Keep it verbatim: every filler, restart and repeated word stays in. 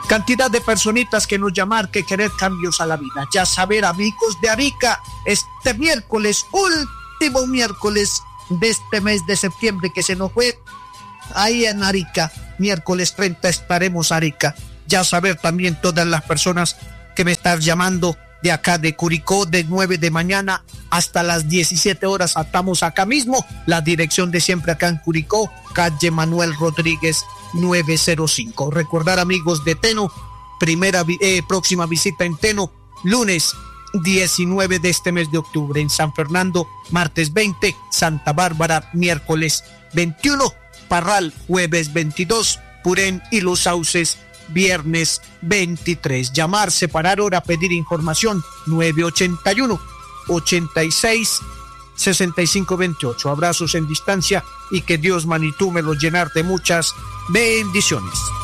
Cantidad de personitas que nos llamar que querer cambios a la vida. Ya saber, amigos de Arica, este miércoles, último miércoles de este mes de septiembre que se nos fue, ahí en Arica, miércoles treinta estaremos Arica. Ya saber también todas las personas que me están llamando de acá de Curicó, de nueve de mañana hasta las diecisiete horas, estamos acá mismo, la dirección de siempre acá en Curicó, calle Manuel Rodríguez novecientos cinco. Recordar, amigos de Teno, primera eh, próxima visita en Teno, lunes diecinueve de este mes de octubre, en San Fernando, martes veinte, Santa Bárbara, miércoles veintiuno, Parral, jueves veintidós, Purén y Los Sauces, viernes veintitrés. Llamar, separar hora, pedir información nueve ochenta y uno, ochenta y seis, sesenta y cinco veintiocho. Abrazos en distancia y que Dios, Manitú, me los llenar de muchas bendiciones.